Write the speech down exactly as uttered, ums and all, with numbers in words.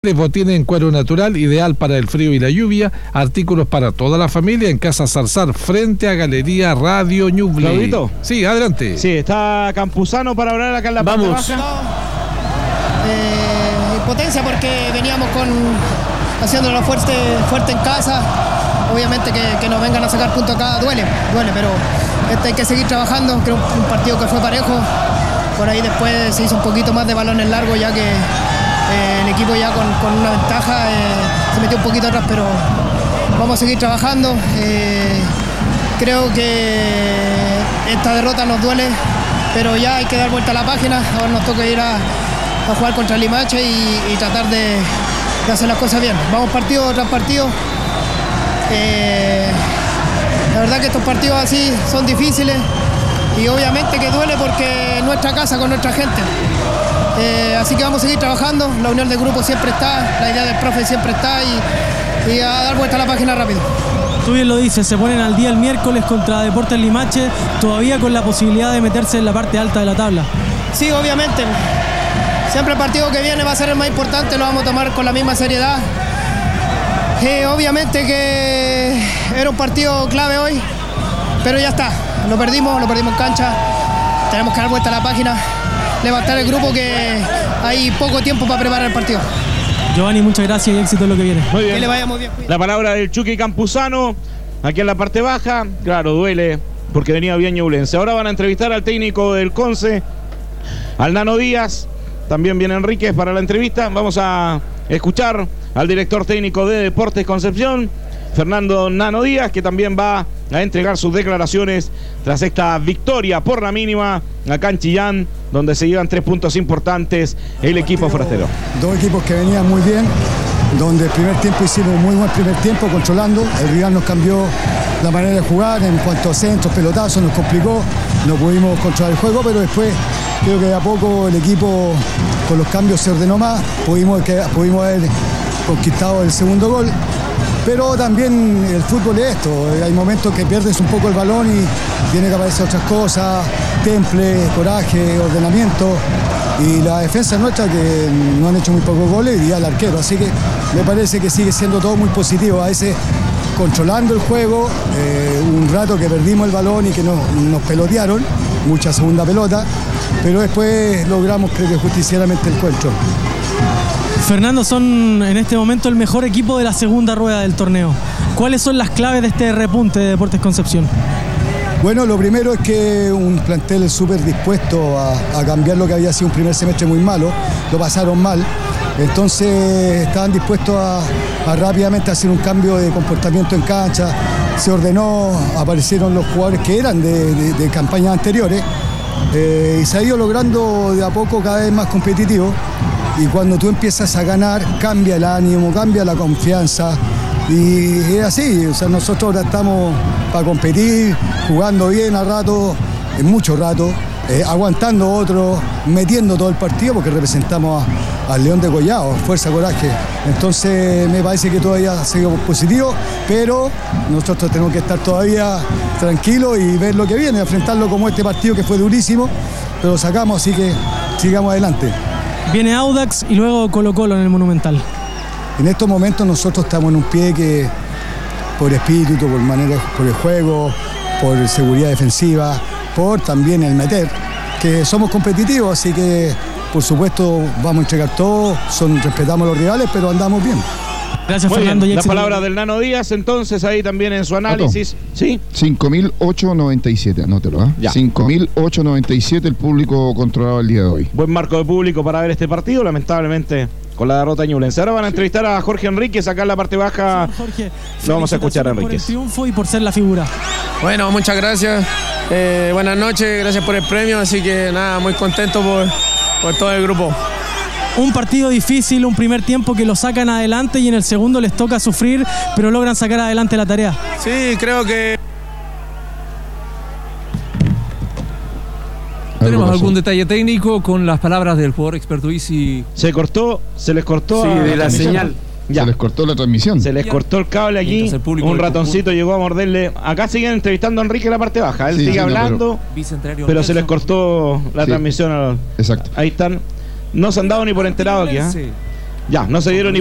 Botín en cuero natural, ideal para el frío y la lluvia. Artículos para toda la familia en Casa Zarzar, frente a Galería Radio Ñuble. ¿Claudito? Sí, adelante. Sí, está Campuzano para hablar acá en la Vamos. parte baja. Eh, impotencia porque veníamos con haciéndolo fuerte, fuerte en casa. Obviamente que, que nos vengan a sacar puntos acá duele, duele, pero este hay que seguir trabajando. Creo que un partido que fue parejo. Por ahí después se hizo un poquito más de balones largos, ya que Eh, el equipo ya con, con una ventaja eh, se metió un poquito atrás, pero vamos a seguir trabajando. Eh, creo que esta derrota nos duele, pero ya hay que dar vuelta a la página. Ahora nos toca ir a, a jugar contra el Limache y, y tratar de, de hacer las cosas bien. Vamos partido tras partido. Eh, la verdad que estos partidos así son difíciles y obviamente que duele porque es nuestra casa con nuestra gente. Eh, así que vamos a seguir trabajando, la unión del grupo siempre está, la idea del profe siempre está y, y a dar vuelta a la página rápido. Tú bien lo dices, se ponen al día el miércoles contra Deportes Limache, todavía con la posibilidad de meterse en la parte alta de la tabla. Sí, obviamente, siempre el partido que viene va a ser el más importante, lo vamos a tomar con la misma seriedad. Eh, obviamente que era un partido clave hoy, pero ya está, lo perdimos, lo perdimos en cancha, tenemos que dar vuelta a la página, levantar el grupo que hay poco tiempo para preparar el partido. Giovanni, muchas gracias y éxito en lo que viene. Muy bien. Que le vaya muy bien. La palabra del Chucky Campuzano, aquí en la parte baja. Claro, duele porque venía bien Ñublense. Ahora van a entrevistar al técnico del Conce, al Nano Díaz. También viene Enríquez para la entrevista. Vamos a escuchar al director técnico de Deportes Concepción, Fernando Nano Díaz, que también va a entregar sus declaraciones tras esta victoria por la mínima acá en Chillán, donde se llevan tres puntos importantes el equipo forastero. Dos equipos que venían muy bien, donde el primer tiempo hicimos muy buen primer tiempo controlando, el rival nos cambió la manera de jugar en cuanto a centros, pelotazos, nos complicó, no pudimos controlar el juego, pero después creo que de a poco el equipo con los cambios se ordenó más, pudimos, que, pudimos haber conquistado el segundo gol. Pero también el fútbol es esto, hay momentos que pierdes un poco el balón y tiene que aparecer otras cosas, temple, coraje, ordenamiento, y la defensa nuestra que no han hecho muy pocos goles y al arquero, así que me parece que sigue siendo todo muy positivo, a veces controlando el juego, eh, un rato que perdimos el balón y que nos, nos pelotearon, mucha segunda pelota, pero después logramos creo que justiciaramente el encuentro. Fernando, son en este momento el mejor equipo de la segunda rueda del torneo. ¿Cuáles son las claves de este repunte de Deportes Concepción? Bueno, lo primero es que un plantel súper dispuesto a, a cambiar lo que había sido un primer semestre muy malo, lo pasaron mal, entonces estaban dispuestos a, a rápidamente hacer un cambio de comportamiento en cancha, se ordenó, aparecieron los jugadores que eran de, de, de campañas anteriores eh, y se ha ido logrando de a poco cada vez más competitivo. Y cuando tú empiezas a ganar, cambia el ánimo, cambia la confianza. Y es así, o sea, nosotros ahora estamos para competir, jugando bien a rato, en mucho rato, eh, aguantando otro, metiendo todo el partido porque representamos a, al León de Collado, fuerza, coraje. Entonces me parece que todavía seguimos positivos, pero nosotros tenemos que estar todavía tranquilos y ver lo que viene, enfrentarlo como este partido que fue durísimo, pero lo sacamos, así que sigamos adelante. Viene Audax y luego Colo Colo en el Monumental. En estos momentos nosotros estamos en un pie que por espíritu, por manera, por el juego, por seguridad defensiva, por también el meter, que somos competitivos, así que por supuesto vamos a entregar todo, son, respetamos a los rivales, pero andamos bien. Gracias, Muy Fernando. bien. Y La éxito. palabra del Nano Díaz, entonces, ahí también en su análisis. ¿Sí? cinco mil ochocientos noventa y siete, anótelo, ¿eh? Ya. cinco mil ochocientos noventa y siete el público controlado el día de hoy. Buen marco de público para ver este partido, lamentablemente con la derrota ñublense. Ahora van a entrevistar a Jorge Enríquez acá en la parte baja. Jorge, Lo vamos a escuchar a felicitaciones por el Enríquez. triunfo y por ser la figura. Bueno, muchas gracias. Eh, buenas noches, gracias por el premio. Así que nada, muy contento por, por todo el grupo. Un partido difícil, un primer tiempo que lo sacan adelante y en el segundo les toca sufrir, pero logran sacar adelante la tarea. Sí, creo que... Tenemos algún detalle técnico con las palabras del jugador experto Isi. Se cortó, se les cortó Sí, a de la transmisión. señal. Ya. Se les cortó la transmisión. Se les cortó el cable aquí. Mientras el público Un del ratoncito concurso- llegó a morderle. Acá siguen entrevistando a Enrique en la parte baja. Él Sí, sigue sí, no, hablando, Bicentenario pero se les Nelson. cortó la Sí. transmisión. a- Exacto. Ahí están. No se han dado ni por enterado aquí. ¿eh? Sí. Ya, no se dieron ni